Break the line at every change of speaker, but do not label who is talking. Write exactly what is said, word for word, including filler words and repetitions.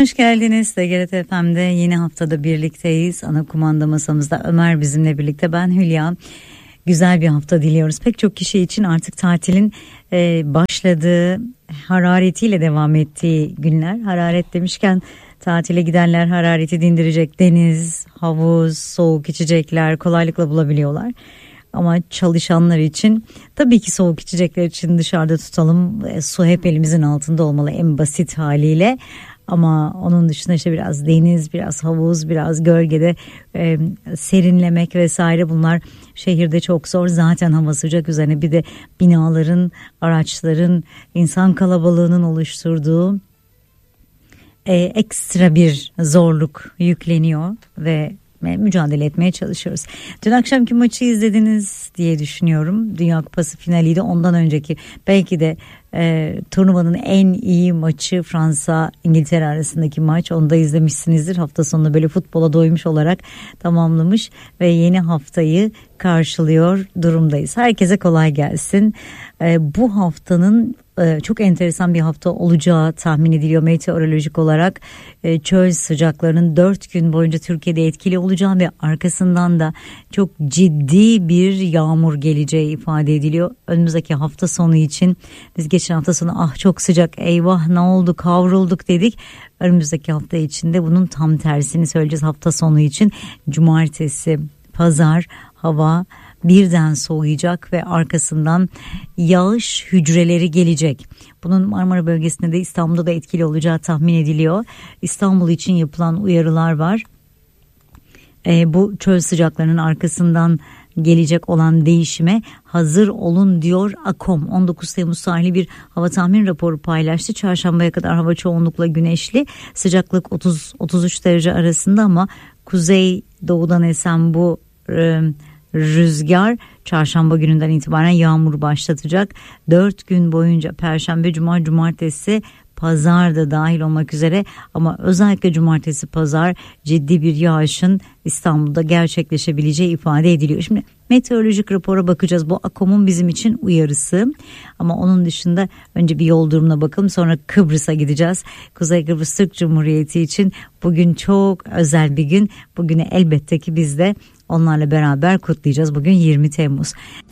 Hoş geldiniz. T G R T F M'de yeni haftada birlikteyiz. Ana kumanda masamızda Ömer bizimle birlikte, ben Hülya. Güzel bir hafta diliyoruz. Pek çok kişi için artık tatilin e, başladığı, hararetiyle devam ettiği günler. Hararet demişken tatile gidenler harareti dindirecek deniz, havuz, soğuk içecekler kolaylıkla bulabiliyorlar. Ama çalışanlar için tabii ki soğuk içecekler için dışarıda tutalım. E, su hep elimizin altında olmalı en basit haliyle. Ama onun dışında işte biraz deniz, biraz havuz, biraz gölgede e, serinlemek vesaire, bunlar şehirde çok zor. Zaten hava sıcak, üzerine bir de binaların, araçların, insan kalabalığının oluşturduğu e, ekstra bir zorluk yükleniyor ve mücadele etmeye çalışıyoruz. Dün akşamki maçı izlediniz diye düşünüyorum. Dünya Kupası finaliydi. Ondan önceki belki de e, turnuvanın en iyi maçı Fransa İngiltere arasındaki maç. Onu da izlemişsinizdir. Hafta sonunda böyle futbola doymuş olarak tamamlamış ve yeni haftayı karşılıyor durumdayız. Herkese kolay gelsin. E, bu haftanın e, çok enteresan bir hafta olacağı tahmin ediliyor meteorolojik olarak. E, çöl sıcaklarının dört gün boyunca Türkiye'de etkili olacağı ve arkasından da çok ciddi bir yağmur geleceği ifade ediliyor. Önümüzdeki hafta sonu için biz geçen hafta sonu ah çok sıcak, eyvah ne oldu, kavrulduk dedik. Önümüzdeki hafta içinde bunun tam tersini söyleyeceğiz. Hafta sonu için cumartesi, pazar hava birden soğuyacak ve arkasından yağış hücreleri gelecek. Bunun Marmara bölgesinde de İstanbul'da da etkili olacağı tahmin ediliyor. İstanbul için yapılan uyarılar var. E, bu çöl sıcaklarının arkasından gelecek olan değişime hazır olun diyor AKOM. on dokuz Temmuz tarihli bir hava tahmin raporu paylaştı. Çarşambaya kadar hava çoğunlukla güneşli. Sıcaklık otuz otuz üç derece arasında ama kuzey doğudan esen bu e, rüzgar çarşamba gününden itibaren yağmur başlatacak. dört gün boyunca perşembe, cuma, cumartesi, pazar da dahil olmak üzere, ama özellikle cumartesi, pazar ciddi bir yağışın İstanbul'da gerçekleşebileceği ifade ediliyor. Şimdi meteorolojik rapora bakacağız. Bu AKOM'un bizim için uyarısı. Ama onun dışında önce bir yol durumuna bakalım. Sonra Kıbrıs'a gideceğiz. Kuzey Kıbrıs Türk Cumhuriyeti için bugün çok özel bir gün. Bugünü elbette ki biz de onlarla beraber kutlayacağız. Bugün yirmi Temmuz.